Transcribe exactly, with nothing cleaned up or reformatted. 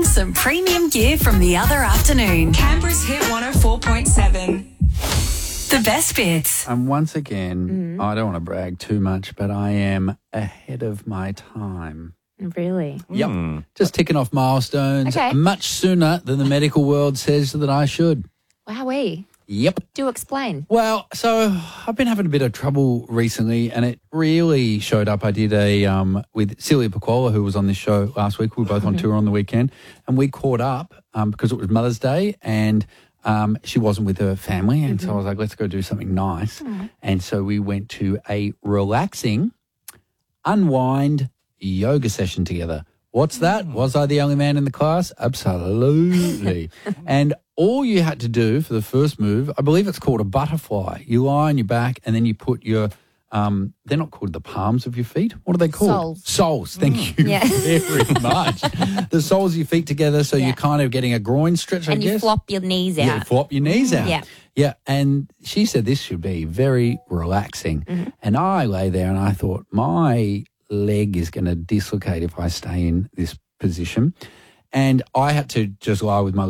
some premium gear from the other afternoon. Canberra's Hit one oh four point seven. The best bits. And once again, I don't want to brag too much, but I am ahead of my time. Really? Yep. Just ticking off milestones Okay. much sooner than the medical world says that I should. Wowee. Yep. Do explain. Well, so I've been having a bit of trouble recently, and it really showed up. I did a um, with Celia Pacquola, who was on this show last week. We were both on tour on the weekend, and we caught up um, because it was Mother's Day, and um, she wasn't with her family, and so I was like, let's go do something nice. And so we went to a relaxing, unwind yoga session together. What's that? Was I the only man in the class? Absolutely. And all you had to do for the first move, I believe it's called a butterfly. You lie on your back and then you put your, um, they're not called the palms of your feet. What are they called? Soles. Soles. Thank you Yeah. very much. The soles of your feet together, so Yeah. you're kind of getting a groin stretch, I And guess. you flop your knees out. Yeah, you flop your knees out. Yeah. Yeah, and she said this should be very relaxing. Mm-hmm. And I lay there and I thought, my leg is going to dislocate if I stay in this position. And I had to just lie with my